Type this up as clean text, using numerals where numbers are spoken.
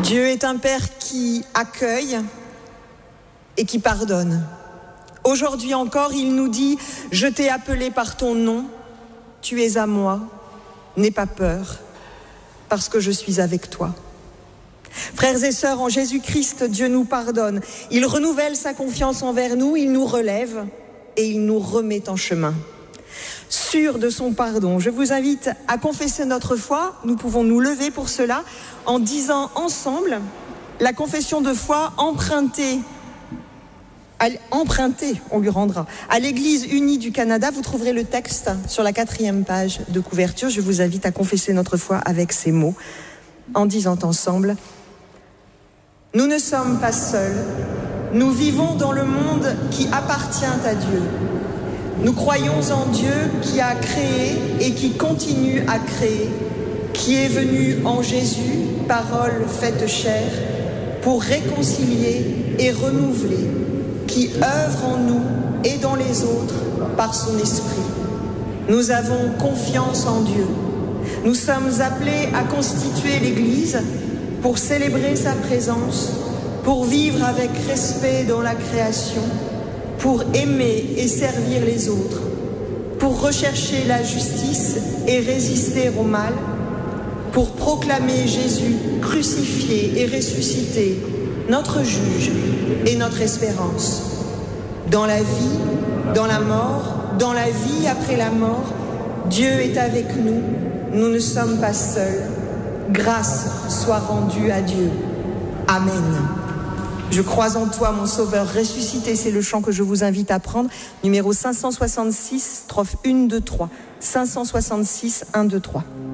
Dieu est un Père qui accueille et qui pardonne. Aujourd'hui encore, il nous dit « Je t'ai appelé par ton nom, tu es à moi, n'aie pas peur, parce que je suis avec toi. » Frères et sœurs, en Jésus-Christ, Dieu nous pardonne. Il renouvelle sa confiance envers nous, il nous relève et il nous remet en chemin. Sûr de son pardon, je vous invite à confesser notre foi. Nous pouvons nous lever pour cela en disant ensemble la confession de foi empruntée, on lui rendra. À l'Église unie du Canada, vous trouverez le texte sur la 4e page de couverture. Je vous invite à confesser notre foi avec ces mots, en disant ensemble: nous ne sommes pas seuls, nous vivons dans le monde qui appartient à Dieu. Nous croyons en Dieu qui a créé et qui continue à créer, qui est venu en Jésus, parole faite chair, pour réconcilier et renouveler, qui œuvre en nous et dans les autres par son esprit. Nous avons confiance en Dieu. Nous sommes appelés à constituer l'Église pour célébrer sa présence, pour vivre avec respect dans la création, pour aimer et servir les autres, pour rechercher la justice et résister au mal, pour proclamer Jésus crucifié et ressuscité, notre juge et notre espérance. Dans la vie, dans la mort, dans la vie après la mort, Dieu est avec nous, nous ne sommes pas seuls. Grâce soit rendue à Dieu. Amen. Je crois en toi, mon Sauveur ressuscité. C'est le chant que je vous invite à prendre. Numéro 566, strophe 1, 2, 3. 566, 1, 2, 3.